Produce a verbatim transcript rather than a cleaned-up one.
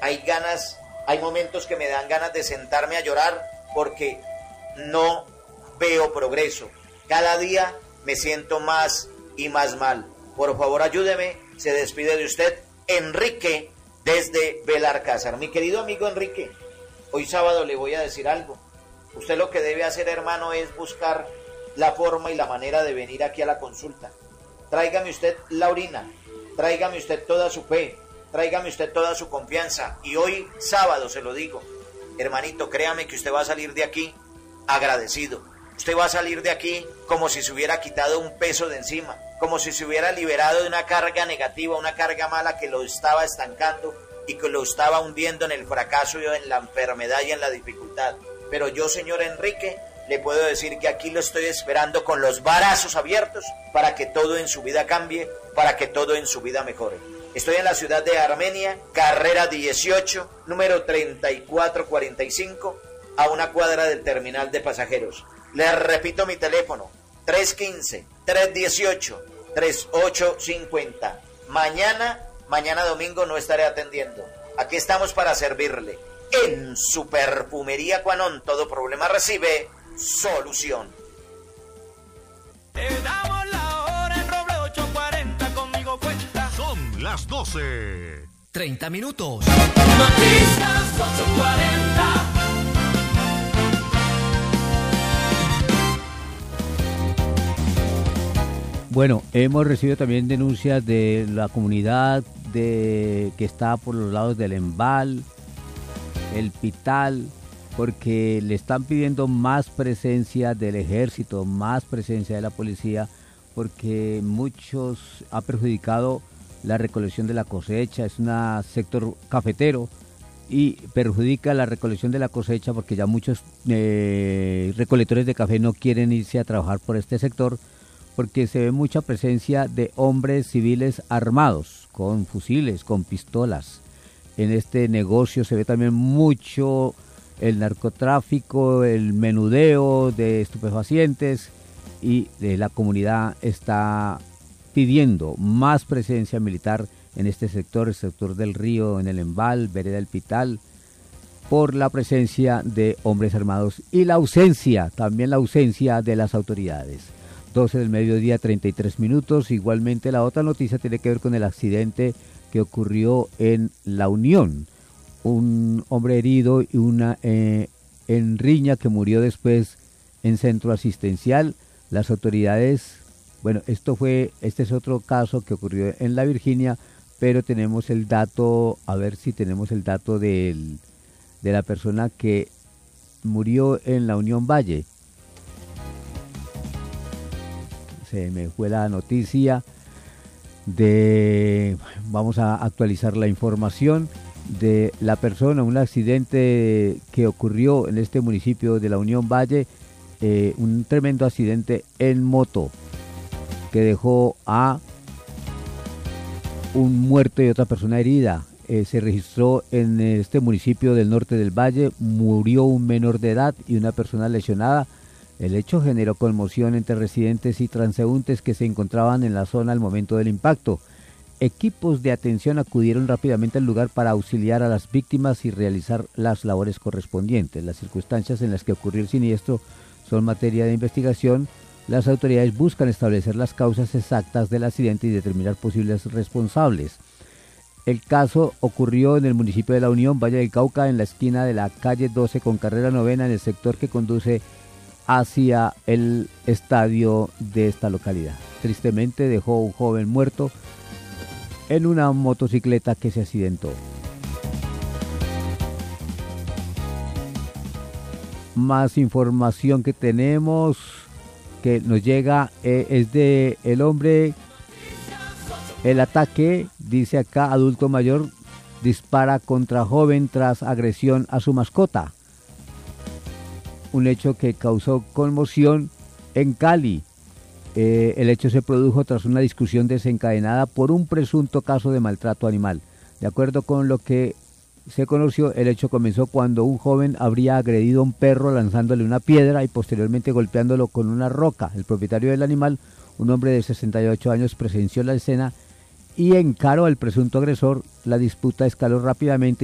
hay ganas, hay momentos que me dan ganas de sentarme a llorar porque no veo progreso. Cada día me siento más y más mal. Por favor, ayúdeme. Se despide de usted Enrique desde Belalcázar. Mi querido amigo Enrique, hoy sábado le voy a decir algo. Usted lo que debe hacer, hermano, es buscar la forma y la manera de venir aquí a la consulta. Tráigame usted la orina, tráigame usted toda su fe, tráigame usted toda su confianza. Y hoy sábado se lo digo, hermanito, créame que usted va a salir de aquí agradecido. Usted va a salir de aquí como si se hubiera quitado un peso de encima, como si se hubiera liberado de una carga negativa, una carga mala que lo estaba estancando y que lo estaba hundiendo en el fracaso y en la enfermedad y en la dificultad. Pero yo, señor Enrique, le puedo decir que aquí lo estoy esperando con los brazos abiertos para que todo en su vida cambie, para que todo en su vida mejore. Estoy en la ciudad de Armenia, carrera dieciocho, número treinta y cuatro cuarenta y cinco, a una cuadra del terminal de pasajeros. Les repito mi teléfono, tres uno cinco, tres uno ocho, tres ocho cinco cero. Mañana, mañana domingo no estaré atendiendo. Aquí estamos para servirle. En su perfumería Cuanón, todo problema recibe solución. Te damos la hora en Roble ocho cuarenta, conmigo cuenta. Son las doce. treinta minutos. Noticias ocho cuarenta. Bueno, hemos recibido también denuncias de la comunidad de que está por los lados del Embal, el Pital, porque le están pidiendo más presencia del ejército, más presencia de la policía, porque muchos ha perjudicado la recolección de la cosecha. Es un sector cafetero y perjudica la recolección de la cosecha porque ya muchos eh, recolectores de café no quieren irse a trabajar por este sector, porque se ve mucha presencia de hombres civiles armados, con fusiles, con pistolas. En este negocio se ve también mucho el narcotráfico, el menudeo de estupefacientes, y eh, la comunidad está pidiendo más presencia militar en este sector, el sector del río, en el Embal, vereda El Pital, por la presencia de hombres armados y la ausencia, también la ausencia de las autoridades. doce del mediodía, treinta y tres minutos. Igualmente la otra noticia tiene que ver con el accidente que ocurrió en La Unión. Un hombre herido y una eh, en riña que murió después en centro asistencial. Las autoridades, bueno, esto fue, este es otro caso que ocurrió en La Virginia, pero tenemos el dato, a ver si tenemos el dato del, de la persona que murió en La Unión Valle. Se me fue la noticia de, vamos a actualizar la información de la persona, un accidente que ocurrió en este municipio de La Unión Valle, eh, un tremendo accidente en moto que dejó a un muerto y otra persona herida. Eh, se registró en este municipio del norte del Valle, murió un menor de edad y una persona lesionada. El hecho generó conmoción entre residentes y transeúntes que se encontraban en la zona al momento del impacto. Equipos de atención acudieron rápidamente al lugar para auxiliar a las víctimas y realizar las labores correspondientes. Las circunstancias en las que ocurrió el siniestro son materia de investigación. Las autoridades buscan establecer las causas exactas del accidente y determinar posibles responsables. El caso ocurrió en el municipio de La Unión, Valle del Cauca, en la esquina de la calle doce con carrera novena, en el sector que conduce hacia el estadio de esta localidad. Tristemente dejó un joven muerto en una motocicleta que se accidentó. Más información que tenemos que nos llega eh, es de el hombre, el ataque, dice acá, adulto mayor dispara contra joven tras agresión a su mascota. Un hecho que causó conmoción en Cali. Eh, el hecho se produjo tras una discusión desencadenada por un presunto caso de maltrato animal. De acuerdo con lo que se conoció, el hecho comenzó cuando un joven habría agredido a un perro lanzándole una piedra y posteriormente golpeándolo con una roca. El propietario del animal, un hombre de sesenta y ocho años, presenció la escena y encaró al presunto agresor. La disputa escaló rápidamente